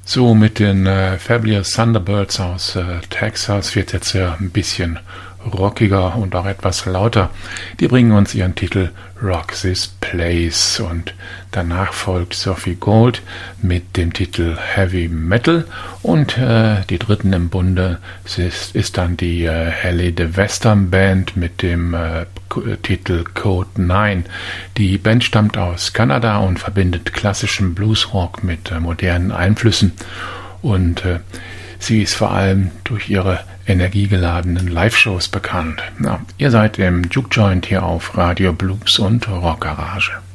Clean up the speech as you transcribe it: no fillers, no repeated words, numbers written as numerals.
So, mit den Fabulous Thunderbirds aus Texas wird jetzt ja ein bisschen rockiger und auch etwas lauter. Die bringen uns ihren Titel Rock This Place und danach folgt Sophie Gold mit dem Titel Heavy Metal und die dritten im Bunde ist dann die Helly the Western Band mit dem Titel Code 9. Die Band stammt aus Kanada und verbindet klassischen Bluesrock mit modernen Einflüssen und sie ist vor allem durch ihre energiegeladenen Live-Shows bekannt. Ja, ihr seid im Juke Joint hier auf Radio Blues und Rock Garage.